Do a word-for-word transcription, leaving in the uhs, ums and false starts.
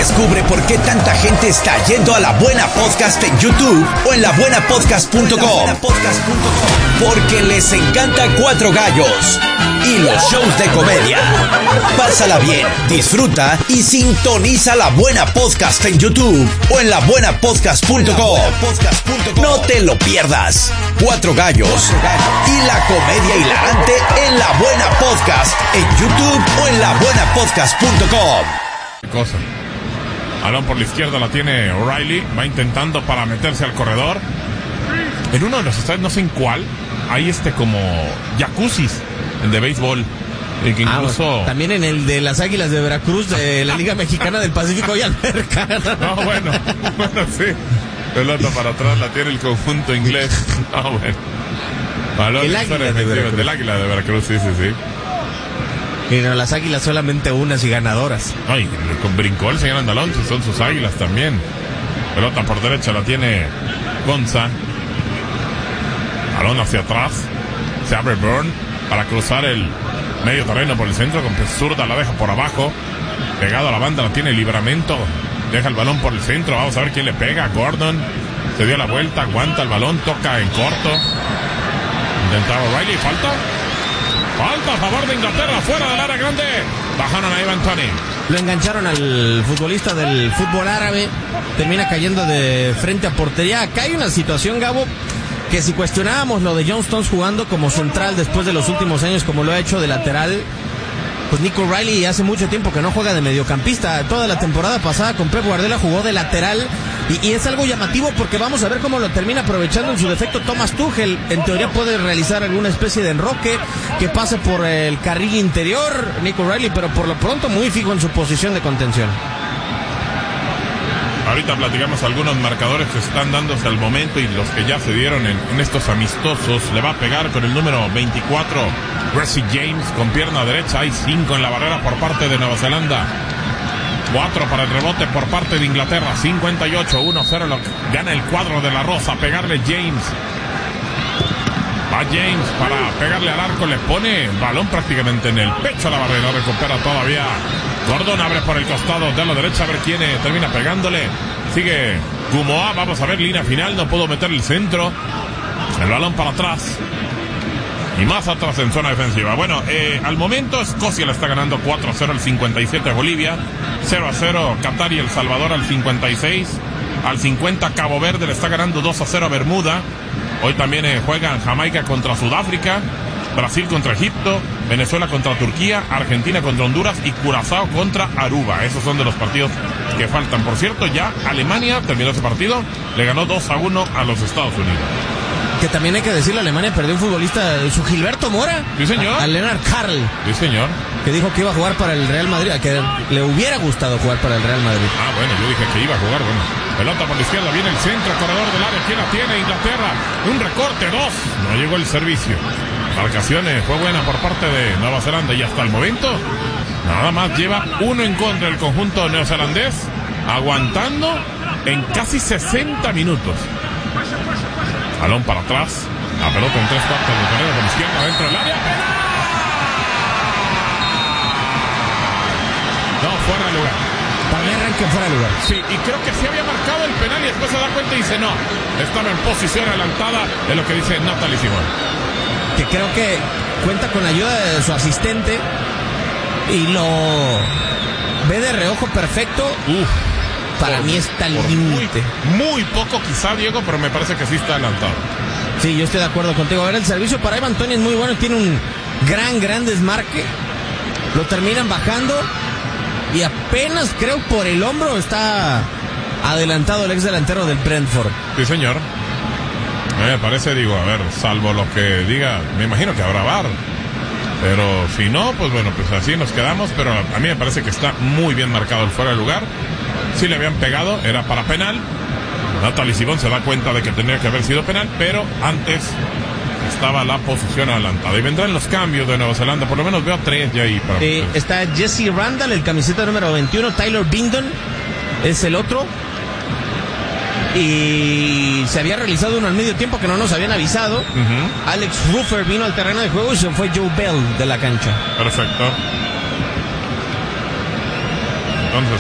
Descubre por qué tanta gente está yendo a La Buena Podcast en YouTube o en la buena podcast punto com. Porque les encanta Cuatro Gallos y los shows de comedia. Pásala bien, disfruta y sintoniza La Buena Podcast en YouTube o en la buena podcast punto com. No te lo pierdas. Cuatro Gallos y la comedia hilarante en La Buena Podcast en YouTube o en la buena podcast punto com. Cosa. Balón por la izquierda la tiene O'Reilly, va intentando para meterse al corredor. En uno de los estadios, no sé en cuál, hay este como jacuzzis, el de béisbol. El que incluso... Ah, bueno, también en el de las Águilas de Veracruz, de la Liga Mexicana del Pacífico y Alberca. No, bueno, bueno, sí. Pelota para atrás la tiene el conjunto inglés. Ah, bueno. Balón el Águila de Veracruz. Del Águila de Veracruz, sí, sí, sí. Y no, las Águilas solamente unas y ganadoras. Ay, con brincó el señor Andalón, son sus Águilas también. Pelota por derecha la tiene Gonza. Balón hacia atrás. Se abre Byrne para cruzar el medio terreno por el centro. Con zurda la deja por abajo. Pegado a la banda la tiene Libramento. Deja el balón por el centro. Vamos a ver quién le pega. Gordon se dio la vuelta. Aguanta el balón. Toca en corto. Intentaba O'Reilly. Falta. Falta a favor de Inglaterra. Fuera del área grande. Bajaron a Ivan Toney. Lo engancharon al futbolista del fútbol árabe. Termina cayendo de frente a portería. Acá hay una situación, Gabo, que si cuestionábamos lo de John Stones jugando como central después de los últimos años como lo ha hecho de lateral, pues Nico O'Reilly hace mucho tiempo que no juega de mediocampista. Toda la temporada pasada con Pep Guardiola jugó de lateral y, y es algo llamativo porque vamos a ver cómo lo termina aprovechando en su defecto Thomas Tuchel. En teoría puede realizar alguna especie de enroque que pase por el carril interior Nico O'Reilly, pero por lo pronto muy fijo en su posición de contención. Ahorita platicamos algunos marcadores que están dándose al momento y los que ya se dieron en, en estos amistosos. Le va a pegar con el número veinticuatro Reece James con pierna derecha. Hay cinco en la barrera por parte de Nueva Zelanda. cuatro para el rebote por parte de Inglaterra. cincuenta y ocho, uno cero. Lo gana el cuadro de la Rosa. Pegarle James. Va James para pegarle al arco. Le pone el balón prácticamente en el pecho a la barrera. Recupera todavía Gordon, abre por el costado de la derecha, a ver quién termina pegándole. Sigue Gumoa, vamos a ver, línea final, no pudo meter el centro. El balón para atrás. Y más atrás en zona defensiva. Bueno, eh, al momento Escocia le está ganando cuatro a cero al cincuenta y siete a Bolivia. cero a cero Qatar y El Salvador al cincuenta y seis. Al cincuenta Cabo Verde le está ganando dos a cero a Bermuda. Hoy también eh, juegan Jamaica contra Sudáfrica. Brasil contra Egipto, Venezuela contra Turquía, Argentina contra Honduras y Curazao contra Aruba. Esos son de los partidos que faltan. Por cierto, ya Alemania terminó ese partido, le ganó dos a uno a los Estados Unidos. Que también hay que decirlo, Alemania perdió un futbolista, su Gilberto Mora. Sí, señor. A, a Lennart Karl. Sí, señor. Que dijo que iba a jugar para el Real Madrid, que le hubiera gustado jugar para el Real Madrid. Ah, bueno, yo dije que iba a jugar, bueno. Pelota por la izquierda, viene el centro, corredor del área, ¿quién la tiene? Inglaterra, un recorte, dos. No llegó el servicio. Marcaciones fue buena por parte de Nueva Zelanda y hasta el momento nada más lleva uno en contra del conjunto neozelandés, aguantando en casi sesenta minutos. Balón para atrás, la pelota en tres cuartos de terreno por la izquierda dentro del área. No, fuera de lugar. Para mí arranque fuera de lugar. Sí, y creo que sí había marcado el penal y después se da cuenta y dice no, estaba en posición adelantada, es lo que dice Natalie Simón. Que creo que cuenta con la ayuda de su asistente y lo ve de reojo perfecto. Uf, para por, mí está al muy, límite. Muy poco quizá, Diego, pero me parece que sí está adelantado. Sí, yo estoy de acuerdo contigo. A ver, el servicio para Ivan Toney es muy bueno, tiene un gran, gran desmarque. Lo terminan bajando y apenas creo por el hombro está adelantado el ex delantero del Brentford. Sí, señor. Me parece, digo, a ver, salvo lo que diga, me imagino que habrá V A R. Pero si no, pues bueno, pues así nos quedamos. Pero a mí me parece que está muy bien marcado el fuera de lugar. Si le habían pegado, era para penal. Natalie Simón se da cuenta de que tenía que haber sido penal, pero antes estaba la posición adelantada. Y vendrán los cambios de Nueva Zelanda, por lo menos veo tres ya ahí. Para eh, está Jesse Randall, el camiseta número veintiuno. Tyler Bingdon es el otro. Y se había realizado uno al medio tiempo que no nos habían avisado. Uh-huh. Alex Ruffer vino al terreno de juego y se fue Joe Bell de la cancha. Perfecto. Entonces